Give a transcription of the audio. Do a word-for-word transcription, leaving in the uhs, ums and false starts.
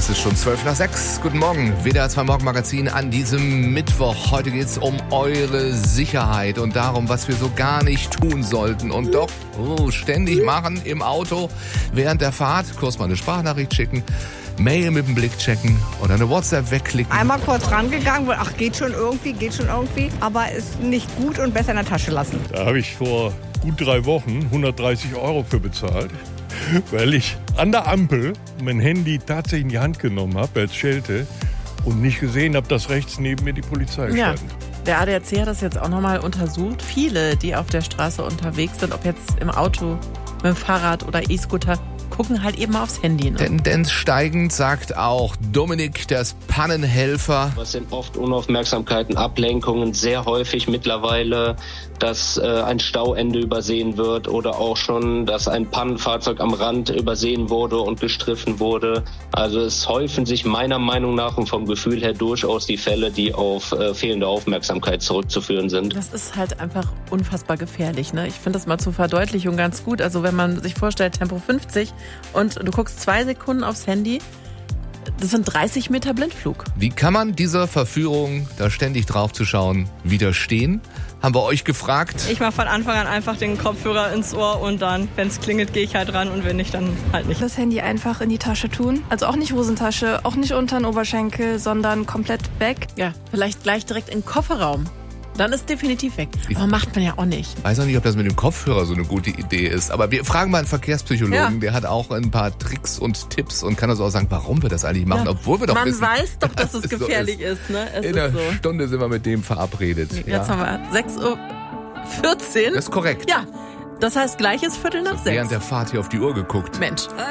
Es ist schon zwölf nach sechs. Guten Morgen, W D R zwei Morgenmagazin an diesem Mittwoch. Heute geht es um eure Sicherheit und darum, was wir so gar nicht tun sollten und doch oh, ständig machen im Auto während der Fahrt. Kurz mal eine Sprachnachricht schicken, Mail mit dem Blick checken oder eine WhatsApp wegklicken. Einmal kurz rangegangen, ach geht schon irgendwie, geht schon irgendwie, aber ist nicht gut und besser in der Tasche lassen. Da habe ich vor gut drei Wochen hundertdreißig Euro für bezahlt, weil ich an der Ampel mein Handy tatsächlich in die Hand genommen habe als Schelte und nicht gesehen habe, dass rechts neben mir die Polizei stand. Ja. Der A D A C hat das jetzt auch nochmal untersucht. Viele, die auf der Straße unterwegs sind, ob jetzt im Auto, mit dem Fahrrad oder E-Scooter, gucken halt eben aufs Handy. Ne? Tendenz steigend, sagt auch Dominik, das Pannenhelfer. Was sind oft Unaufmerksamkeiten, Ablenkungen, sehr häufig mittlerweile, dass äh, ein Stauende übersehen wird oder auch schon, dass ein Pannenfahrzeug am Rand übersehen wurde und gestriffen wurde. Also es häufen sich meiner Meinung nach und vom Gefühl her durchaus die Fälle, die auf äh, fehlende Aufmerksamkeit zurückzuführen sind. Das ist halt einfach unfassbar gefährlich. Ne? Ich finde das mal zur Verdeutlichung ganz gut. Also wenn man sich vorstellt, Tempo fünfzig und du guckst zwei Sekunden aufs Handy, das sind dreißig Meter Blindflug. Wie kann man dieser Verführung, da ständig drauf zu schauen, widerstehen? Haben wir euch gefragt. Ich mache von Anfang an einfach den Kopfhörer ins Ohr und dann, wenn es klingelt, gehe ich halt ran und wenn nicht, dann halt nicht. Das Handy einfach in die Tasche tun. Also auch nicht Hosentasche, auch nicht unter den Oberschenkel, sondern komplett weg. Ja, vielleicht gleich direkt in den Kofferraum. Dann ist definitiv weg. Aber macht man ja auch nicht. Ich weiß auch nicht, ob das mit dem Kopfhörer so eine gute Idee ist. Aber wir fragen mal einen Verkehrspsychologen, ja. Der hat auch ein paar Tricks und Tipps und kann uns auch sagen, man wir das eigentlich machen, ja. Obwohl wir doch man wissen, Man weiß doch, dass es gefährlich so ist. ist. Ne? Es In ist einer so. Stunde sind wir mit dem verabredet. Jetzt ja. haben wir sechs Uhr vierzehn. Das ist korrekt. Ja, das heißt gleich ist Viertel nach so, sechs. Während der Fahrt hier auf die Uhr geguckt. Mensch.